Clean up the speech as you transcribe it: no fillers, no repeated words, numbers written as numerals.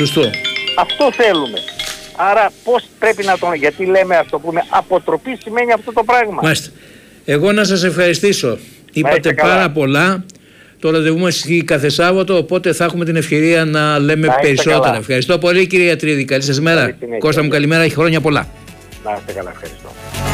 Σωστό. Αυτό θέλουμε. Άρα πώς πρέπει να τον... Γιατί λέμε, ας το πούμε, αποτροπή σημαίνει αυτό το πράγμα. Μάλιστα. Εγώ να σας ευχαριστήσω. Είπατε πάρα πολλά. Το ραντεβού μας ισχύει κάθε Σάββατο, οπότε θα έχουμε την ευκαιρία να λέμε περισσότερα. Καλά. Ευχαριστώ πολύ, κύριε Ιατρίδη. Καλή σας μέρα. Κώστα μου, καλημέρα. Χρόνια πολλά. Να είστε καλά. Ευχαριστώ.